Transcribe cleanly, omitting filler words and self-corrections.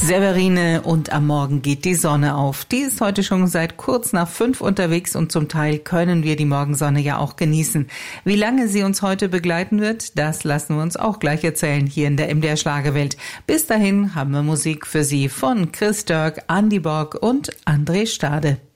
Severine und am Morgen geht die Sonne auf. Die ist heute schon seit kurz nach 5 unterwegs und zum Teil können wir die Morgensonne ja auch genießen. Wie lange sie uns heute begleiten wird, das lassen wir uns auch gleich erzählen hier in der MDR Schlagerwelt. Bis dahin haben wir Musik für Sie von Chris Dörk, Andy Borg und André Stade.